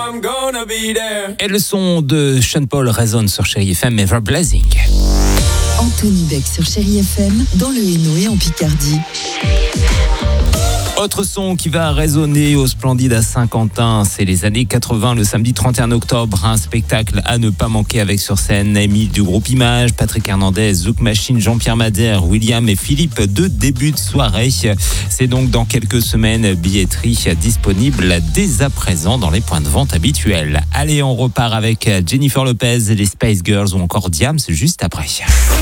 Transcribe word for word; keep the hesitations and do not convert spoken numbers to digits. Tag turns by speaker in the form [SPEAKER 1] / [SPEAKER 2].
[SPEAKER 1] I'm gonna be there.
[SPEAKER 2] Et le son de Sean Paul résonne sur Chérie F M, Ever Blazing.
[SPEAKER 3] Anthony Beck sur Chérie F M, dans le Hainaut et en Picardie.
[SPEAKER 2] Autre son qui va résonner au Splendide à Saint-Quentin, c'est les années quatre-vingts, le samedi trente et un octobre, un spectacle à ne pas manquer avec sur scène Émile du groupe Image, Patrick Hernandez, Zouk Machine, Jean-Pierre Madère, William et Philippe de début de soirée. C'est donc dans quelques semaines, billetterie disponible dès à présent dans les points de vente habituels. Allez, on repart avec Jennifer Lopez, les Spice Girls ou encore Diams juste après.